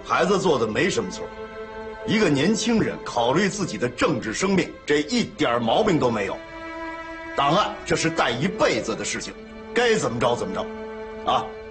孩子做的没什么错。一个年轻人考虑自己的政治生命，这一点毛病都没有。档案这是带一辈子的事情，该怎么着怎么着，啊。